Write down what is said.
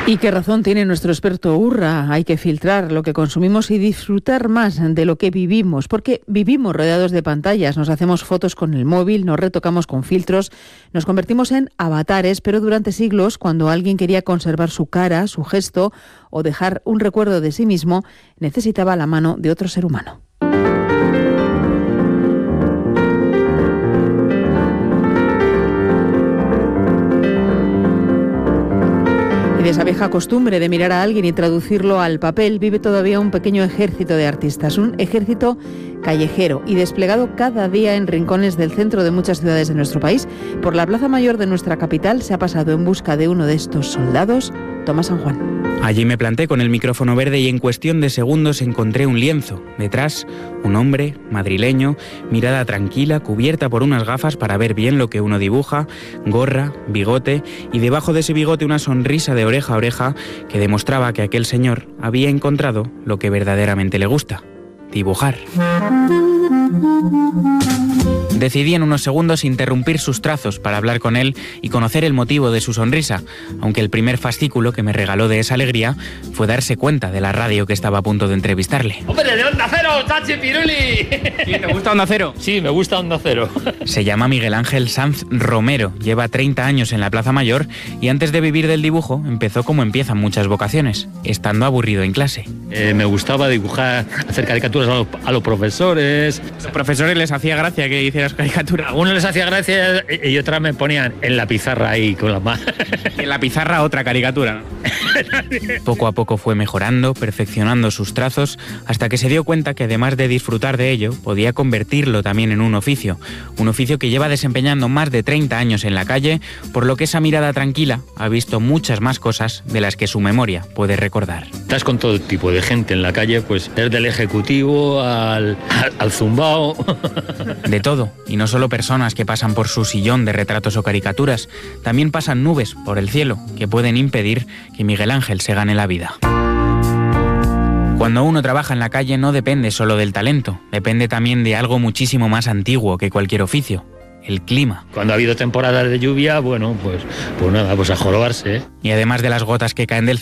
Y qué razón tiene nuestro experto Urra. Hay que filtrar lo que consumimos y disfrutar más de lo que vivimos, porque vivimos rodeados de pantallas, nos hacemos fotos con el móvil, nos retocamos con filtros, nos convertimos en avatares, pero durante siglos, cuando alguien quería conservar su cara, su gesto o dejar un recuerdo de sí mismo, necesitaba la mano de otro ser humano. Y de esa vieja costumbre de mirar a alguien y traducirlo al papel vive todavía un pequeño ejército de artistas, un ejército callejero y desplegado cada día en rincones del centro de muchas ciudades de nuestro país. Por la Plaza Mayor de nuestra capital se ha pasado en busca de uno de estos soldados, Tomás San Juan. Allí me planté con el micrófono verde y en cuestión de segundos encontré un lienzo. Detrás, un hombre, madrileño, mirada tranquila, cubierta por unas gafas para ver bien lo que uno dibuja, gorra, bigote y debajo de ese bigote una sonrisa de oreja a oreja que demostraba que aquel señor había encontrado lo que verdaderamente le gusta: dibujar. Decidí en unos segundos interrumpir sus trazos para hablar con él y conocer el motivo de su sonrisa, aunque el primer fascículo que me regaló de esa alegría fue darse cuenta de la radio que estaba a punto de entrevistarle. ¡Hombre, de Onda Cero, Chachi Piruli! ¿Sí, te gusta Onda Cero? Sí, me gusta Onda Cero. Se llama Miguel Ángel Sanz Romero, lleva 30 años en la Plaza Mayor y antes de vivir del dibujo empezó como empiezan muchas vocaciones, estando aburrido en clase. Me gustaba dibujar, hacer caricaturas a los profesores. ¿A los profesores les hacía gracia que hicieras caricatura? A algunos les hacía gracia y otras me ponían en la pizarra ahí con las manos. Y en la pizarra otra caricatura, ¿no? Poco a poco fue mejorando, perfeccionando sus trazos, hasta que se dio cuenta que además de disfrutar de ello, podía convertirlo también en un oficio que lleva desempeñando más de 30 años en la calle, por lo que esa mirada tranquila ha visto muchas más cosas de las que su memoria puede recordar. Estás con todo tipo de gente en la calle, pues desde el ejecutivo al zumbao. De todo, y no solo personas que pasan por su sillón de retratos o caricaturas, también pasan nubes por el cielo que pueden impedir que Miguel Ángel se gane la vida. Cuando uno trabaja en la calle no depende solo del talento, depende también de algo muchísimo más antiguo que cualquier oficio: el clima. Cuando ha habido temporadas de lluvia, bueno, pues nada, pues a jorobarse, ¿eh? Y además de las gotas que caen del